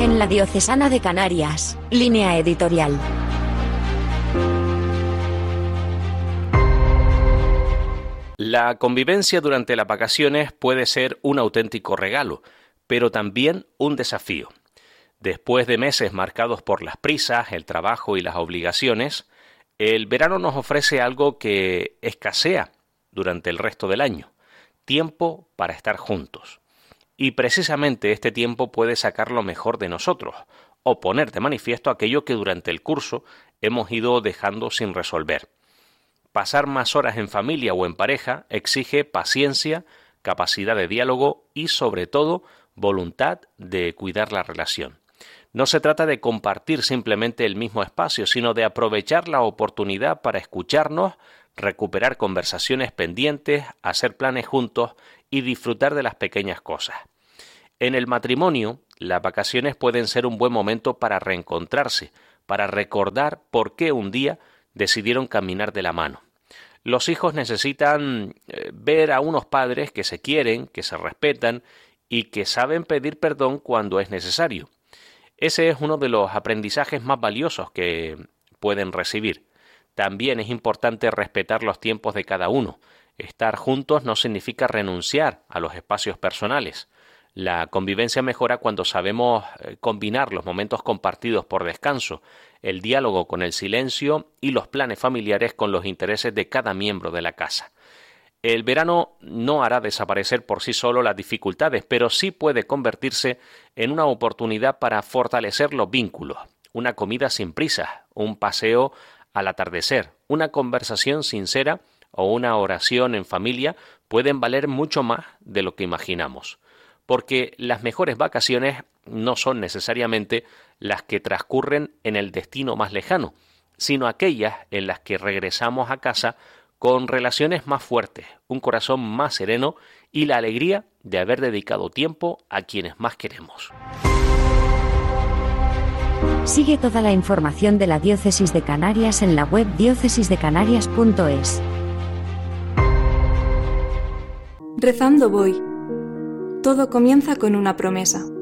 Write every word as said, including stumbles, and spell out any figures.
En la Diocesana de Canarias, Línea Editorial. La convivencia durante las vacaciones puede ser un auténtico regalo, pero también un desafío. Después de meses marcados por las prisas, el trabajo y las obligaciones, el verano nos ofrece algo que escasea durante el resto del año: tiempo para estar juntos. Y precisamente este tiempo puede sacar lo mejor de nosotros, o poner de manifiesto aquello que durante el curso hemos ido dejando sin resolver. Pasar más horas en familia o en pareja exige paciencia, capacidad de diálogo y, sobre todo, voluntad de cuidar la relación. No se trata de compartir simplemente el mismo espacio, sino de aprovechar la oportunidad para escucharnos, recuperar conversaciones pendientes, hacer planes juntos y disfrutar de las pequeñas cosas. En el matrimonio, las vacaciones pueden ser un buen momento para reencontrarse, para recordar por qué un día decidieron caminar de la mano. Los hijos necesitan eh, ver a unos padres que se quieren, que se respetan y que saben pedir perdón cuando es necesario. Ese es uno de los aprendizajes más valiosos que pueden recibir. También es importante respetar los tiempos de cada uno. Estar juntos no significa renunciar a los espacios personales. La convivencia mejora cuando sabemos combinar los momentos compartidos por descanso, el diálogo con el silencio y los planes familiares con los intereses de cada miembro de la casa. El verano no hará desaparecer por sí solo las dificultades, pero sí puede convertirse en una oportunidad para fortalecer los vínculos. Una comida sin prisas, un paseo al atardecer, una conversación sincera o una oración en familia pueden valer mucho más de lo que imaginamos. Porque las mejores vacaciones no son necesariamente las que transcurren en el destino más lejano, sino aquellas en las que regresamos a casa con relaciones más fuertes, un corazón más sereno y la alegría de haber dedicado tiempo a quienes más queremos. Sigue toda la información de la Diócesis de Canarias en la web diócesis de canarias punto es. Rezando voy. Todo comienza con una promesa.